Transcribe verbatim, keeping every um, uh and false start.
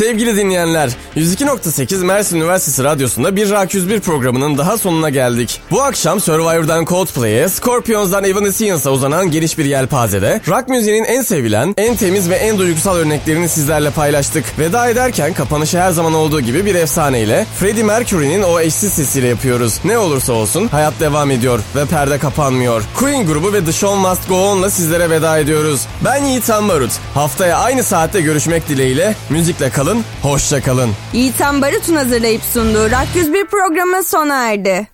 Sevgili dinleyenler, yüz iki nokta sekiz Mersin Üniversitesi Radyosu'nda bir Rock yüz bir programının daha sonuna geldik. Bu akşam Survivor'dan Coldplay'e, Scorpions'dan Evanescence'a uzanan geniş bir yelpazede rock müziğinin en sevilen, en temiz ve en duygusal örneklerini sizlerle paylaştık. Veda ederken kapanışı her zaman olduğu gibi bir efsaneyle, Freddie Mercury'nin o eşsiz sesiyle yapıyoruz. Ne olursa olsun hayat devam ediyor ve perde kapanmıyor. Queen grubu ve The Show Must Go On'la sizlere veda ediyoruz. Ben Yiğitan Barut. Haftaya aynı saatte görüşmek dileğiyle, müzikle kalın, hoşça kalın. Yiğitan Barut'un hazırlayıp sunduğu Rock yüz bir programı sona erdi.